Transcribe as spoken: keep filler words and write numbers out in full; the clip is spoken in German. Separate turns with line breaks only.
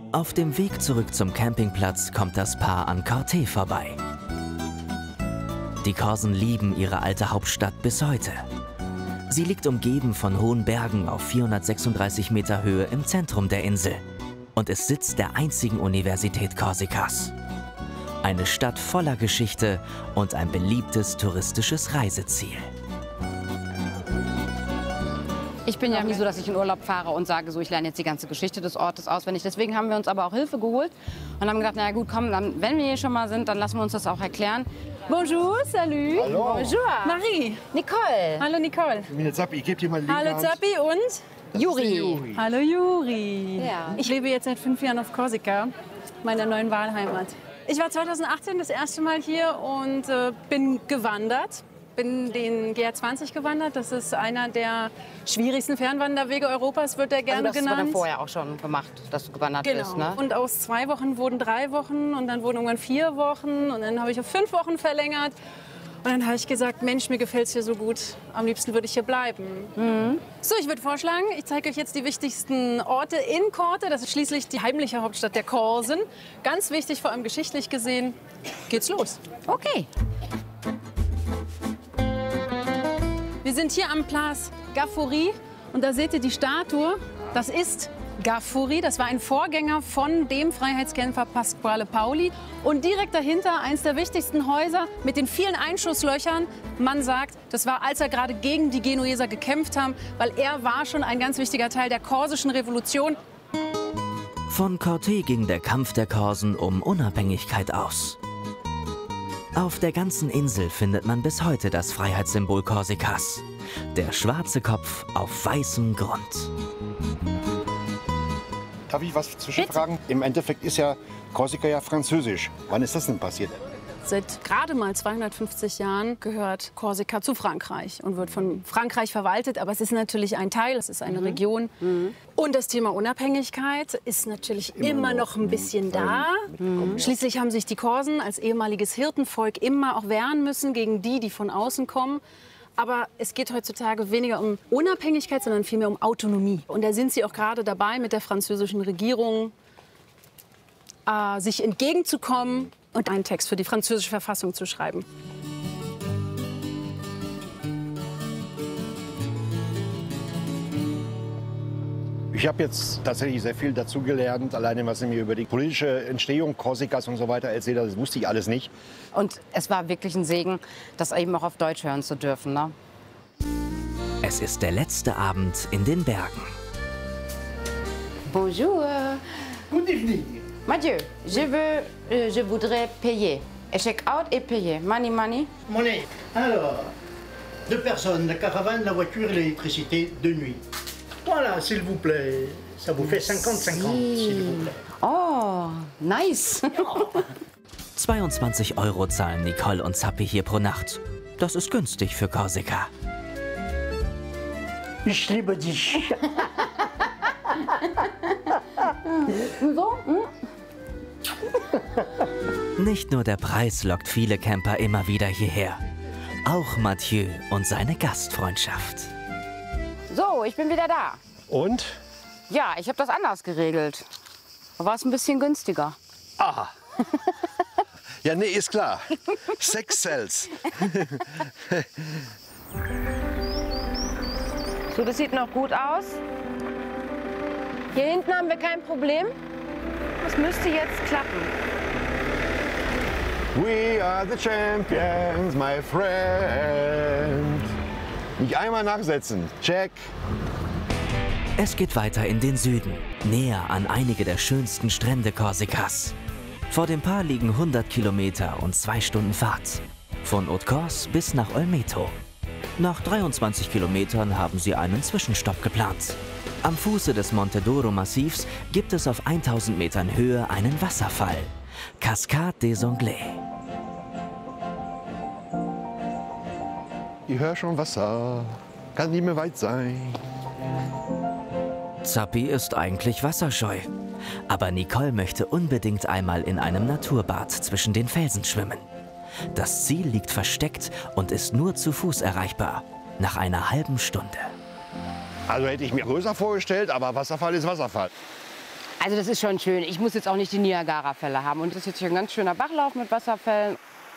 Auf dem Weg zurück zum Campingplatz kommt das Paar an Corte vorbei. Die Korsen lieben ihre alte Hauptstadt bis heute. Sie liegt umgeben von hohen Bergen auf vierhundertsechsunddreißig Meter Höhe im Zentrum der Insel und ist Sitz der einzigen Universität Korsikas. Eine Stadt voller Geschichte und ein beliebtes touristisches Reiseziel.
Ich bin ja nie so, dass ich in Urlaub fahre und sage, so, ich lerne jetzt die ganze Geschichte des Ortes auswendig. Deswegen haben wir uns aber auch Hilfe geholt und haben gedacht, na gut, komm, dann, wenn wir hier schon mal sind, dann lassen wir uns das auch erklären. Bonjour, salut.
Hallo.
Bonjour.
Marie.
Nicole.
Hallo Nicole.
Zappi, ich gebe dir mal
Hallo Zappi und?
Das
Juri.
Juri.
Hallo Juri.
Ja.
Ich lebe jetzt seit fünf Jahren auf Korsika, meiner neuen Wahlheimat. Ich war zweitausendachtzehn das erste Mal hier und äh, bin gewandert. Bin den G R zwanzig gewandert. Das ist einer der schwierigsten Fernwanderwege Europas, wird der gerne
Also das
genannt.
wurde vorher auch schon gemacht, dass du gewandert
Genau.
bist, ne?
Und aus zwei Wochen wurden drei Wochen und dann wurden irgendwann vier Wochen und dann habe ich auf fünf Wochen verlängert. Und dann habe ich gesagt, Mensch, mir gefällt es hier so gut. Am liebsten würde ich hier bleiben. Mhm. So, ich würde vorschlagen, ich zeige euch jetzt die wichtigsten Orte in Corte. Das ist schließlich die heimliche Hauptstadt der Korsen. Ganz wichtig, vor allem geschichtlich gesehen. Geht's los.
Okay.
Wir sind hier am Place Gaffuri und da seht ihr die Statue. Das ist Gaffuri, das war ein Vorgänger von dem Freiheitskämpfer Pasquale Paoli. Und direkt dahinter eines der wichtigsten Häuser mit den vielen Einschusslöchern. Man sagt, das war, als er gerade gegen die Genueser gekämpft haben, weil er war schon ein ganz wichtiger Teil der korsischen Revolution.
Von Corte ging der Kampf der Korsen um Unabhängigkeit aus. Auf der ganzen Insel findet man bis heute das Freiheitssymbol Korsikas. Der schwarze Kopf auf weißem Grund.
Darf ich was zwischenfragen? Im Endeffekt ist ja Korsika ja französisch. Wann ist das denn passiert?
Seit gerade mal zweihundertfünfzig Jahren gehört Korsika zu Frankreich und wird von Frankreich verwaltet. Aber es ist natürlich ein Teil, es ist eine mhm. Region. Mhm. Und das Thema Unabhängigkeit ist natürlich immer, immer noch ein bisschen da. Mhm. Schließlich haben sich die Korsen als ehemaliges Hirtenvolk immer auch wehren müssen gegen die, die von außen kommen. Aber es geht heutzutage weniger um Unabhängigkeit, sondern vielmehr um Autonomie. Und da sind sie auch gerade dabei, mit der französischen Regierung äh, sich entgegenzukommen und einen Text für die französische Verfassung zu schreiben.
Ich habe jetzt tatsächlich sehr viel dazugelernt, alleine was Sie mir über die politische Entstehung Korsikas und so weiter erzählt haben, das wusste ich alles nicht.
Und es war wirklich ein Segen, das eben auch auf Deutsch hören zu dürfen, ne?
Es ist der letzte Abend in den Bergen.
Bonjour.
Good evening.
Mathieu, je veux, euh, je voudrais payer. Check out et payer. Money, money.
Monnaie. Alors, deux personnes, la caravane, la voiture et l'électricité de nuit. Voilà, s'il vous plaît. Ça vous fait cinquante cinquante, s'il vous plaît.
Oh, nice.
zweiundzwanzig Euro zahlen Nicole und Zappi hier pro Nacht. Das ist günstig für Korsika.
Ich liebe dich.
Nicht nur der Preis lockt viele Camper immer wieder hierher. Auch Mathieu und seine Gastfreundschaft.
So, ich bin wieder da.
Und?
Ja, ich habe das anders geregelt. Da war es ein bisschen günstiger.
Aha. Ja, nee, ist klar. Sex sells.
So, das sieht noch gut aus. Hier hinten haben wir kein Problem. Das müsste jetzt klappen.
We are the champions, my friend. Nicht einmal nachsetzen. Check.
Es geht weiter in den Süden, näher an einige der schönsten Strände Korsikas. Vor dem Paar liegen hundert Kilometer und zwei Stunden Fahrt. Von Haute-Corse bis nach Olmeto. Nach dreiundzwanzig Kilometern haben sie einen Zwischenstopp geplant. Am Fuße des Monte Doro-Massivs gibt es auf tausend Metern Höhe einen Wasserfall. Cascade des Anglais.
Ich höre schon Wasser. Kann nicht mehr weit sein.
Zappi ist eigentlich wasserscheu. Aber Nicole möchte unbedingt einmal in einem Naturbad zwischen den Felsen schwimmen. Das Ziel liegt versteckt und ist nur zu Fuß erreichbar. Nach einer halben Stunde.
Also hätte ich mir größer vorgestellt, aber Wasserfall ist Wasserfall.
Also das ist schon schön. Ich muss jetzt auch nicht die Niagara-Fälle haben. Und das ist jetzt hier ein ganz schöner Bachlauf mit Wasserfällen.